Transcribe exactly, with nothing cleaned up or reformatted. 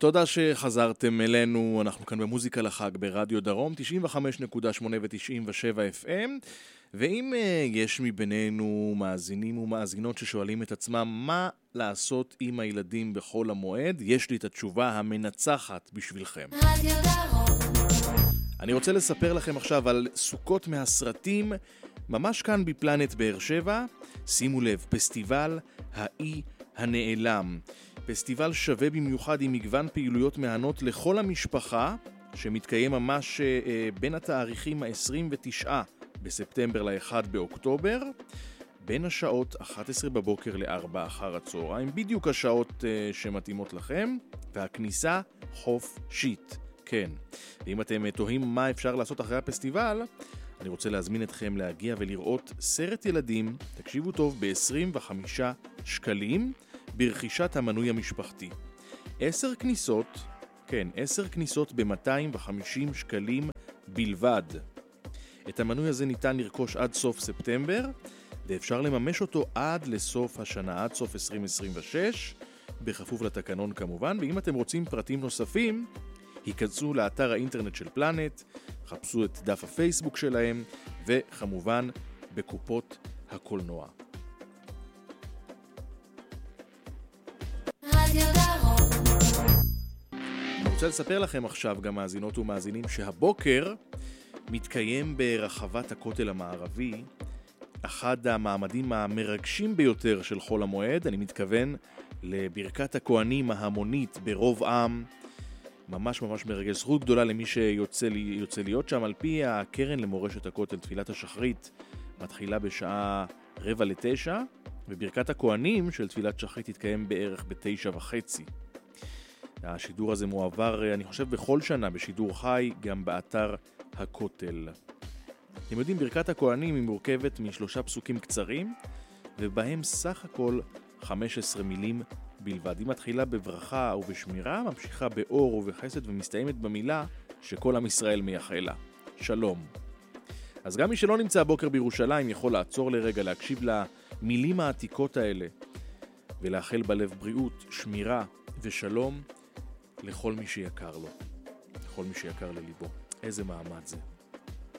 תודה שחזרתם אלינו, אנחנו כאן במוזיקה לחג ברדיו דרום, תשעים וחמש נקודה שמונה ו-תשעים ושבע אף אם, ואם uh, יש מבינינו מאזינים ומאזינות ששואלים את עצמם מה לעשות עם הילדים בחול המועד, יש לי את התשובה המנצחת בשבילכם. רדיו דרום. אני רוצה לספר לכם עכשיו על סוכות מהסרטים, ממש כאן בפלנט באר שבע. שימו לב, פסטיבל האי הנעלם. פסטיבל שווה במיוחד עם מגוון פעילויות מהנות לכל המשפחה, שמתקיים ממש אה, בין התאריכים ה-עשרים ותשעה בספטמבר ל-אחד באוקטובר, בין השעות אחת עשרה בבוקר ל-ארבע אחר הצהריים, בדיוק השעות אה, שמתאימות לכם, והכניסה חופשית. כן, ואם אתם תוהים מה אפשר לעשות אחרי הפסטיבל, אני רוצה להזמין אתכם להגיע ולראות סרט ילדים, תקשיבו טוב, ב-עשרים וחמישה שקלים, ברכישת המנוי המשפחתי. עשר כניסות, כן, עשר כניסות ב-מאתיים וחמישים שקלים בלבד. את המנוי הזה ניתן לרכוש עד סוף ספטמבר, ואפשר לממש אותו עד לסוף השנה, עד סוף עשרים עשרים ושש, בכפוף לתקנון כמובן, ואם אתם רוצים פרטים נוספים, היכנסו לאתר האינטרנט של פלנט, חפשו את דף הפייסבוק שלהם, וכמובן בקופות הקולנוע. אני רוצה לספר לכם עכשיו, גם מאזינות ומאזינים, שהבוקר מתקיים ברחבת הכותל המערבי אחד המעמדים המרגשים ביותר של חול המועד. אני מתכוון לברכת הכהנים ההמונית ברוב עם, ממש ממש מרגש. זכות גדולה למי שיוצא לי, יוצא להיות שם. על פי הקרן למורשת הכותל, תפילת השחרית מתחילה בשעה רבע לתשע, וברכת הכהנים של תפילת שחרית תתקיים בערך בתשע וחצי. השידור הזה מועבר, אני חושב, בכל שנה בשידור חי, גם באתר הכותל. אתם יודעים, ברכת הכהנים היא מורכבת משלושה פסוקים קצרים, ובהם סך הכל חמש עשרה מילים בלבד. היא מתחילה בברכה ובשמירה, ממשיכה באור ובחסד, ומסתיימת במילה שכל עם ישראל מייחל לה: שלום. אז גם מי שלא נמצא הבוקר בירושלים יכול לעצור לרגע, להקשיב למילים העתיקות האלה, ולאחל בלב בריאות, שמירה ושלום לכל מי שיקר לו, לכל מי שיקר לליבו. איזה מעמד זה.